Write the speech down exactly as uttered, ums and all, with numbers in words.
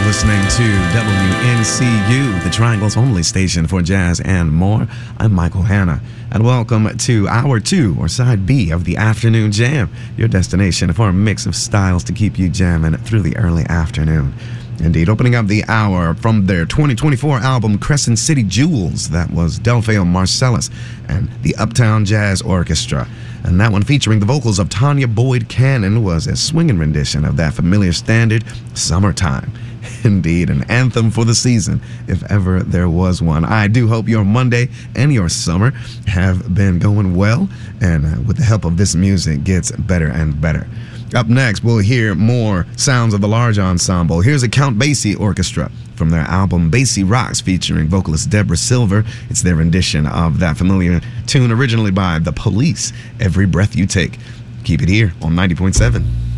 Listening to W N C U, the Triangle's only station for jazz and more. I'm Michael Hanna, and welcome to Hour two, or Side B, of the Afternoon Jam, your destination for a mix of styles to keep you jamming through the early afternoon. Indeed, opening up the hour from their twenty twenty-four album Crescent City Jewels, that was Delfeayo Marsalis and the Uptown Jazz Orchestra. And that one, featuring the vocals of Tanya Boyd Cannon, was a swinging rendition of that familiar standard, Summertime. Indeed, an anthem for the season, if ever there was one. I do hope your Monday and your summer have been going well, and uh, with the help of this music, gets better and better. Up next, we'll hear more sounds of the large ensemble. Here's a Count Basie Orchestra from their album Basie Rocks, featuring vocalist Deborah Silver. It's their rendition of that familiar tune originally by The Police, Every Breath You Take. Keep it here on ninety point seven.